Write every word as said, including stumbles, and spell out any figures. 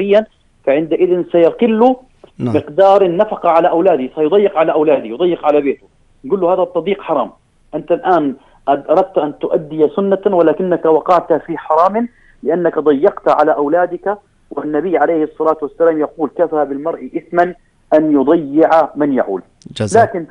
ماليا، فعندئذ سيقل نعم. مقدار النفقة على أولادي، سيضيق على أولادي، يضيق على بيته. نقول له هذا التضييق حرام، أنت الآن أردت أن تؤدي سنة ولكنك وقعت في حرام لأنك ضيقت على أولادك، والنبي عليه الصلاة والسلام يقول كفى بالمرء إثما أن يضيع من يعول. جزاك. لكن